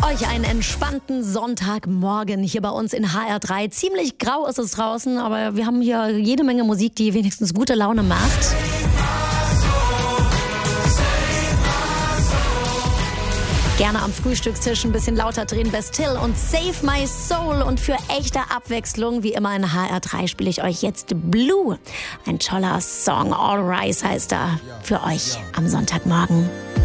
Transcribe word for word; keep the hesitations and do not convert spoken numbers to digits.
Euch einen entspannten Sonntagmorgen hier bei uns in H R drei. Ziemlich grau ist es draußen, aber wir haben hier jede Menge Musik, die wenigstens gute Laune macht. Gerne am Frühstückstisch ein bisschen lauter drehen. Best Hill und Save My Soul. Und für echte Abwechslung, wie immer in H R drei, spiele ich euch jetzt Blue. Ein toller Song, All Rise heißt er, für euch am Sonntagmorgen.